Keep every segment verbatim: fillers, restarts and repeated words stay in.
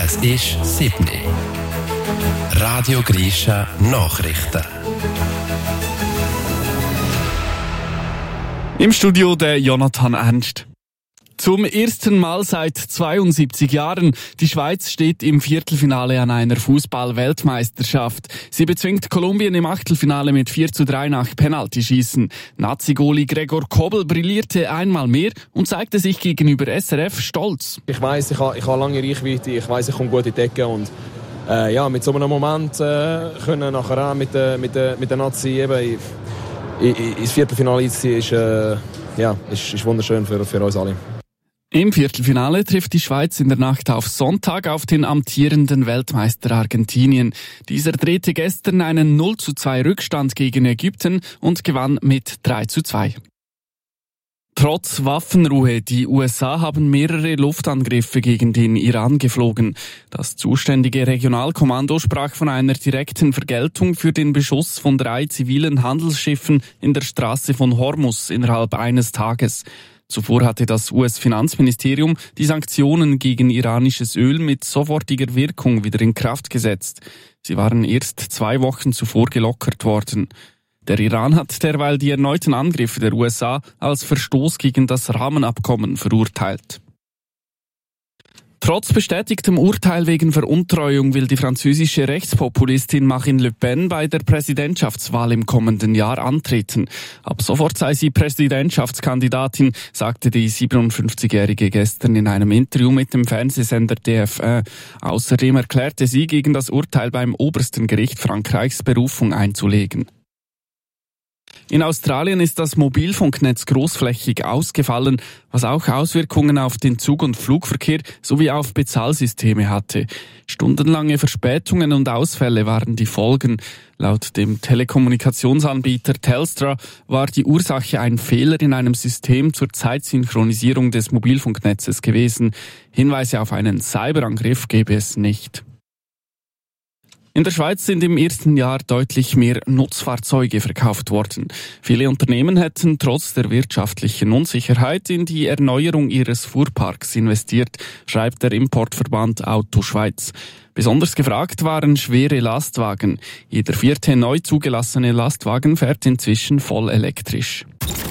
Es ist sieben Uhr. Radio Grisha Nachrichten. Im Studio der Jonathan Ernst. Zum ersten Mal seit zweiundsiebzig Jahren. Die Schweiz steht im Viertelfinale an einer Fußball-Weltmeisterschaft. Sie bezwingt Kolumbien im Achtelfinale mit vier zu drei nach Penaltyschießen. Nazi-Goli Gregor Kobel brillierte einmal mehr und zeigte sich gegenüber S R F stolz. Ich weiss, ich habe, ich habe lange Reichweite, ich weiss, ich komme gut in die Ecke und äh, ja, mit so einem Moment äh, können nachher auch mit der mit der mit der Nazi eben in, in, ins Viertelfinale einzuziehen, ist, äh, ja, ist, ist wunderschön für, für uns alle. Im Viertelfinale trifft die Schweiz in der Nacht auf Sonntag auf den amtierenden Weltmeister Argentinien. Dieser drehte gestern einen null zu zwei Rückstand gegen Ägypten und gewann mit drei zu zwei. Trotz Waffenruhe, die U S A haben mehrere Luftangriffe gegen den Iran geflogen. Das zuständige Regionalkommando sprach von einer direkten Vergeltung für den Beschuss von drei zivilen Handelsschiffen in der Straße von Hormuz innerhalb eines Tages. Zuvor hatte das U S-Finanzministerium die Sanktionen gegen iranisches Öl mit sofortiger Wirkung wieder in Kraft gesetzt. Sie waren erst zwei Wochen zuvor gelockert worden. Der Iran hat derweil die erneuten Angriffe der U S A als Verstoß gegen das Rahmenabkommen verurteilt. Trotz bestätigtem Urteil wegen Veruntreuung will die französische Rechtspopulistin Marine Le Pen bei der Präsidentschaftswahl im kommenden Jahr antreten. Ab sofort sei sie Präsidentschaftskandidatin, sagte die siebenundfünfzigjährige gestern in einem Interview mit dem Fernsehsender D F eins. Außerdem erklärte sie, gegen das Urteil beim obersten Gericht Frankreichs Berufung einzulegen. In Australien ist das Mobilfunknetz großflächig ausgefallen, was auch Auswirkungen auf den Zug- und Flugverkehr sowie auf Bezahlsysteme hatte. Stundenlange Verspätungen und Ausfälle waren die Folgen. Laut dem Telekommunikationsanbieter Telstra war die Ursache ein Fehler in einem System zur Zeitsynchronisierung des Mobilfunknetzes gewesen. Hinweise auf einen Cyberangriff gäbe es nicht. In der Schweiz sind im ersten Jahr deutlich mehr Nutzfahrzeuge verkauft worden. Viele Unternehmen hätten trotz der wirtschaftlichen Unsicherheit in die Erneuerung ihres Fuhrparks investiert, schreibt der Importverband Auto Schweiz. Besonders gefragt waren schwere Lastwagen. Jeder vierte neu zugelassene Lastwagen fährt inzwischen voll elektrisch.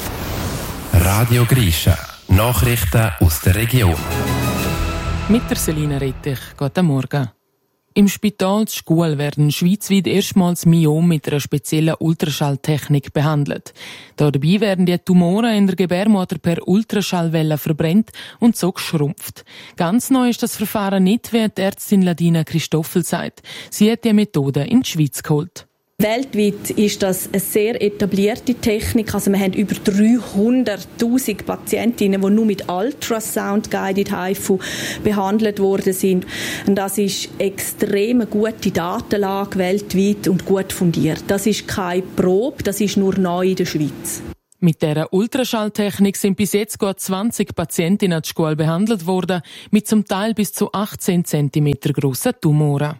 Radio Grisha. Nachrichten aus der Region. Mit der Selina Rettich. Guten Morgen. Im Spital zur Schule werden schweizweit erstmals Myome mit einer speziellen Ultraschalltechnik behandelt. Dabei werden die Tumore in der Gebärmutter per Ultraschallwelle verbrennt und so geschrumpft. Ganz neu ist das Verfahren nicht, wie die Ärztin Ladina Christoffel sagt. Sie hat die Methode in die Schweiz geholt. Weltweit ist das eine sehr etablierte Technik. Also wir haben über dreihunderttausend Patientinnen, die nur mit Ultrasound-Guided H I V behandelt worden sind. Und das ist extrem gute Datenlage weltweit und gut fundiert. Das ist keine Probe, das ist nur neu in der Schweiz. Mit dieser Ultraschalltechnik sind bis jetzt gut zwanzig Patientinnen an der Schule behandelt worden, mit zum Teil bis zu achtzehn Zentimeter grossen Tumoren.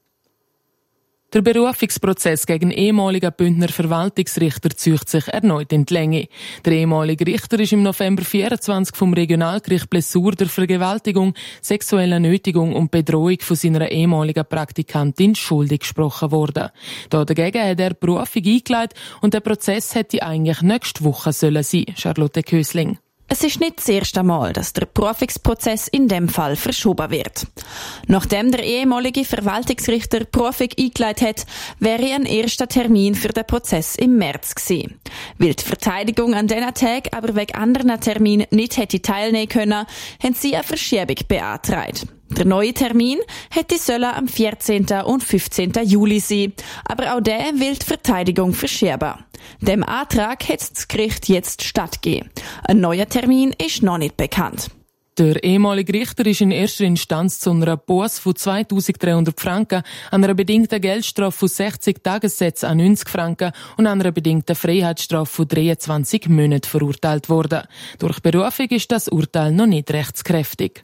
Der Berufungsprozess gegen ehemaligen Bündner Verwaltungsrichter zieht sich erneut in die Länge. Der ehemalige Richter ist im November vierundzwanzig vom Regionalgericht Blessur der Vergewaltigung, sexueller Nötigung und Bedrohung von seiner ehemaligen Praktikantin schuldig gesprochen worden. Dagegen hat er Berufung eingeleitet und der Prozess hätte eigentlich nächste Woche sollen sein, Charlotte Kösling. Es ist nicht das erste Mal, dass der Berufungsprozess in dem Fall verschoben wird. Nachdem der ehemalige Verwaltungsrichter Berufung eingeleitet hat, wäre ein erster Termin für den Prozess im März gewesen. Weil die Verteidigung an diesen Tagen aber wegen anderen Terminen nicht hätte teilnehmen können, haben sie eine Verschiebung beantragt. Der neue Termin hätte sollen am vierzehnten und fünfzehnten Juli sein, aber auch der will die Verteidigung verschieben. Dem Antrag hat das Gericht jetzt stattgegeben. Ein neuer Termin ist noch nicht bekannt. Der ehemalige Richter ist in erster Instanz zu einer Busse von zweitausenddreihundert Franken, einer bedingten Geldstrafe von sechzig Tagessätzen an neunzig Franken und einer bedingten Freiheitsstrafe von dreiundzwanzig Monaten verurteilt worden. Durch Berufung ist das Urteil noch nicht rechtskräftig.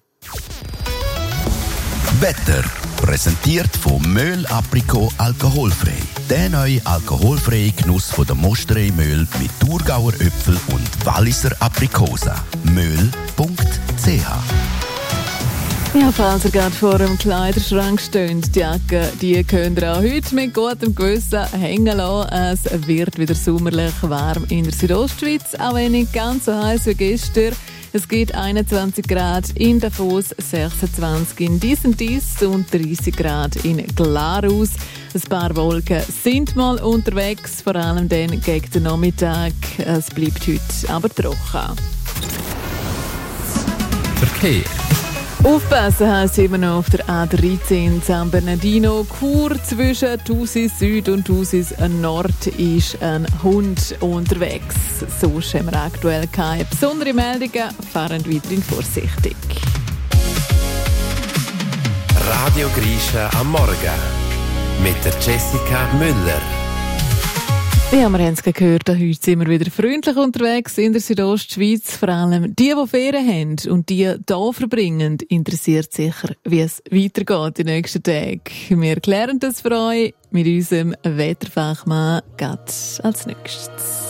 Wetter. Präsentiert von Möhl Aprikot alkoholfrei. Der neue alkoholfreie Genuss von der Mosterei Möhl mit Thurgauer Äpfel und Walliser Aprikosen. möhl punkt c h Ja, falls ihr gerade vor dem Kleiderschrank steht, die Jacke, die könnt ihr auch heute mit gutem Gewissen hängen lassen. Es wird wieder sommerlich warm in der Südostschweiz, auch wenn nicht ganz so heiß wie gestern. Es gibt einundzwanzig Grad in Davos, sechsundzwanzig in Disentis und dreißig Grad in Glarus. Ein paar Wolken sind mal unterwegs, vor allem dann gegen den Nachmittag. Es bleibt heute aber trocken. Verkehr. Aufpassen heisst immer noch auf der A dreizehn San Bernardino. Chur zwischen Thusis Süd und Thusis Nord ist ein Hund unterwegs. Sonst haben wir aktuell keine besonderen Meldungen. Fahren weiterhin vorsichtig. Radio Grisha am Morgen mit der Jessica Müller. Ja, wir haben es gehört, heute sind wir wieder freundlich unterwegs in der Südostschweiz. Vor allem die, die Ferien haben und die hier verbringen, interessiert sicher, wie es weitergeht die nächsten Tage. Wir klären das für euch mit unserem Wetterfachmann gerade als nächstes.